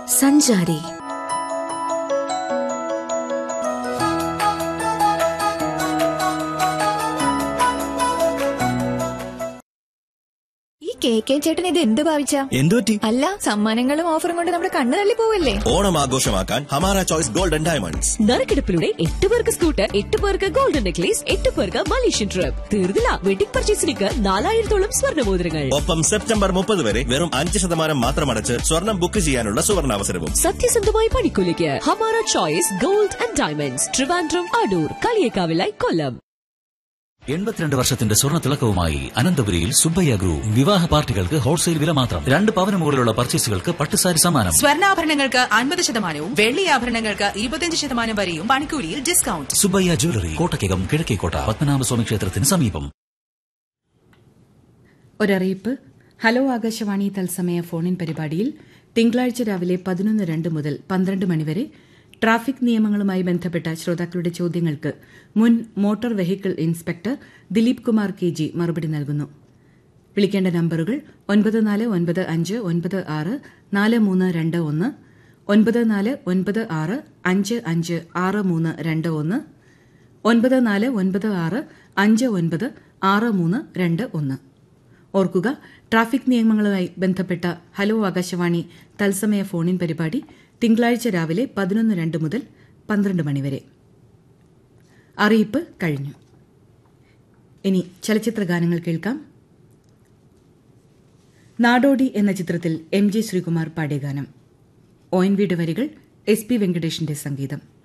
സഞ്ചാരി. ചേട്ടൻ ഇത് എന്ത് ഭാവിച്ച? എന്തുപറ്റി? അല്ല, സമ്മാനങ്ങളും ഓഫറും കൊണ്ട് നമ്മുടെ കണ്ണ് തള്ളി പോവല്ലേ? ഓണം ആഘോഷമാക്കാൻ ഹമാര ചോയ്സ് ഗോൾഡൻ ഡയമണ്ട്സ്. നറുക്കെടുപ്പിലൂടെ 8 പേർക്ക് സ്കൂട്ടർ, 8 പേർക്ക് ഗോൾഡൻ നെക്ലേസ്, 8 പേർക്ക് മലേഷ്യൻ ട്രിപ്പ്. തീർന്നില്ല, വെഡിംഗ് പർച്ചേസിലേക്ക് 4000-ഓളം സ്വർണ്ണമോതിരങ്ങൾ. ഒപ്പം സെപ്റ്റംബർ 30 വരെ വെറും 5% മാത്രം അടച്ച് സ്വർണം ബുക്ക് ചെയ്യാനുള്ള സുവർണാവസരവും. സത്യസന്ധമായ പണിക്കൂലിക്ക് Hamara choice gold and diamonds, Trivandrum, Adoor, കളിയേക്കാവിലായി, കൊല്ലം. 82 വർഷത്തിന്റെ സ്വർണ്ണ തിളക്കവുമായി അനന്തപുരിയിൽ സുബ്ബയ്യ ഗ്രൂപ്പ്. വിവാഹ പാർട്ടികൾക്ക് ഹോൾസെയിൽ വില മാത്രം. 2 പവന് മുകളിലുള്ള പർച്ചേസുകൾക്ക് പട്ടുസാരി സമ്മാനം. സ്വർണ്ണാഭരണങ്ങൾക്ക് 50%, വെള്ളി ആഭരണങ്ങൾക്ക് 25% വരെയും പണിക്കൂലിയിൽ ഡിസ്കൗണ്ട്. സുബ്ബയ്യ ജ്വല്ലറി, കോട്ടയ്ക്കകം, കിഴക്കേക്കോട്ട, പത്മനാഭസ്വാമി ക്ഷേത്രത്തിന് സമീപം. ഒരറിയിപ്പ്. ഹലോ ആകാശവാണി തത്സമയ ഫോണിൻ പരിപാടിയിൽ തിങ്കളാഴ്ച രാവിലെ 11:02 മുതൽ 12 മണിവരെ ട്രാഫിക് നിയമങ്ങളുമായി ബന്ധപ്പെട്ട ശ്രോതാക്കളുടെ ചോദ്യങ്ങൾക്ക് മുൻ motor vehicle inspector Dileep Kumar KG മറുപടി നൽകുന്നു. വിളിക്കേണ്ട നമ്പറുകൾ 9495964321, 9496556321, 9496596321. ഓർക്കുക, ട്രാഫിക് നിയമങ്ങളുമായി ബന്ധപ്പെട്ട ഹലോ ആകാശവാണി തത്സമയ ഫോണിൻ പരിപാടി തിങ്കളാഴ്ച രാവിലെ 11:02 മുതൽ 12 മണിവരെ. അറിയിപ്പ് കഴിഞ്ഞു. ഇനി ചലച്ചിത്ര ഗാനങ്ങൾ കേൾക്കാം. നാടോടി എന്ന ചിത്രത്തിൽ MG ശ്രീകുമാർ പാടിയ ഗാനം. ONV യുടെ വരികൾ, SP വെങ്കടേഷിന്റെ സംഗീതം.